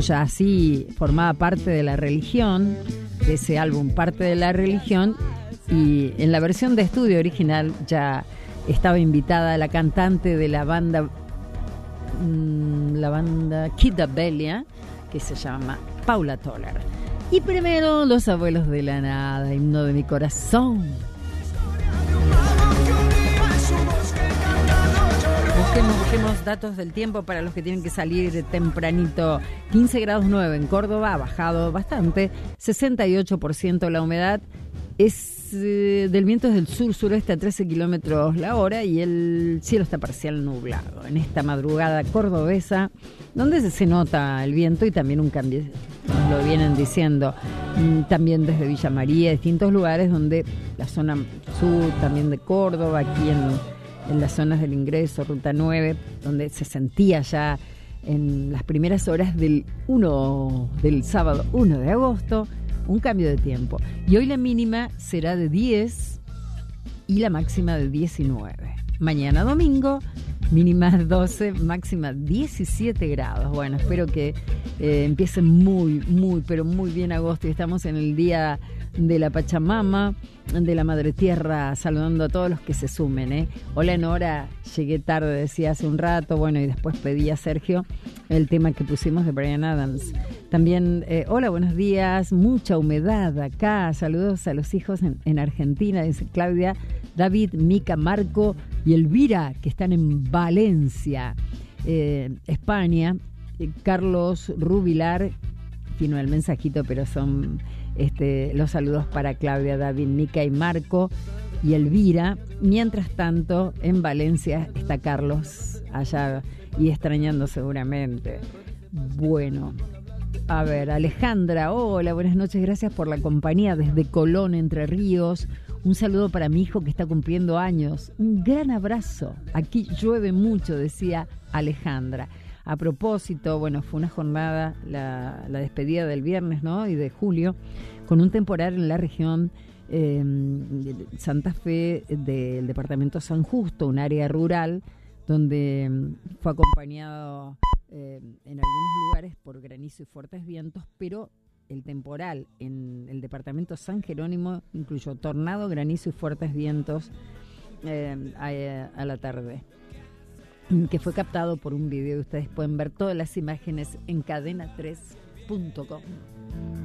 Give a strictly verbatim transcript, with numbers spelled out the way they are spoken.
ya así formaba parte de la religión, de ese álbum, parte de la religión, y en la versión de estudio original ya estaba invitada la cantante de la banda, mmm, la banda Kid Abellia, que se llama Paula Toller. Y primero, Los Abuelos de la Nada, Himno de mi Corazón. Busquemos, busquemos datos del tiempo para los que tienen que salir tempranito. quince grados nueve en Córdoba, ha bajado bastante. sesenta y ocho por ciento la humedad. Es eh, del viento es del sur-sureste a trece kilómetros la hora y el cielo está parcial nublado. En esta madrugada cordobesa, donde se nota el viento y también un cambio, nos lo vienen diciendo, también desde Villa María, distintos lugares donde la zona sur también de Córdoba, aquí en, en las zonas del ingreso, Ruta nueve, donde se sentía ya en las primeras horas del uno del sábado uno de agosto, un cambio de tiempo. Y hoy la mínima será de diez y la máxima de diecinueve. Mañana domingo, mínima doce, máxima diecisiete grados. Bueno, espero que eh, empiece muy, muy, pero muy bien agosto. Y estamos en el día de la Pachamama, de la Madre Tierra, saludando a todos los que se sumen, ¿eh? Hola Nora, llegué tarde, decía hace un rato, bueno, y después pedí a Sergio el tema que pusimos de Bryan Adams. También, eh, hola, buenos días, mucha humedad acá, saludos a los hijos en, en Argentina, dice Claudia, David, Mica, Marco y Elvira, que están en Valencia, eh, España. eh, Carlos Rubilar, tiene el mensajito, pero son este, los saludos para Claudia, David, Mica y Marco y Elvira. Mientras tanto, en Valencia está Carlos allá y extrañando seguramente. Bueno, a ver, Alejandra, hola, buenas noches, gracias por la compañía desde Colón, Entre Ríos. Un saludo para mi hijo que está cumpliendo años. Un gran abrazo. Aquí llueve mucho, decía Alejandra. A propósito, bueno, fue una jornada, la, la despedida del viernes, ¿no? Y de julio, con un temporal en la región eh, de Santa Fe del departamento San Justo, un área rural, donde fue acompañado eh, en algunos lugares por granizo y fuertes vientos, pero el temporal en el departamento San Jerónimo incluyó tornado, granizo y fuertes vientos eh, a, a la tarde, que fue captado por un video. Ustedes pueden ver todas las imágenes en cadena tres punto com.